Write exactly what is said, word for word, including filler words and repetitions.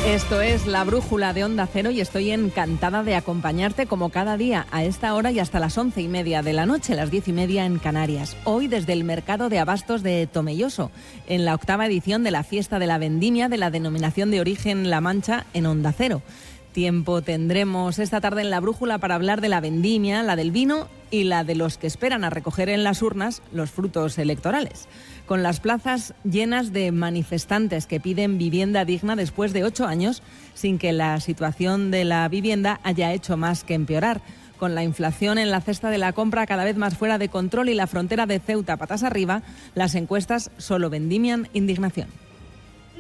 Esto es La Brújula de Onda Cero y estoy encantada de acompañarte como cada día a esta hora y hasta las once y media de la noche, las diez y media en Canarias. Hoy desde el Mercado de Abastos de Tomelloso, en la octava edición de la Fiesta de la Vendimia de la Denominación de Origen La Mancha en Onda Cero. Tiempo tendremos esta tarde en La Brújula para hablar de la vendimia, la del vino y la de los que esperan a recoger en las urnas los frutos electorales. Con las plazas llenas de manifestantes que piden vivienda digna después de ocho años sin que la situación de la vivienda haya hecho más que empeorar. Con la inflación en la cesta de la compra cada vez más fuera de control y la frontera de Ceuta patas arriba, las encuestas solo vendimian indignación.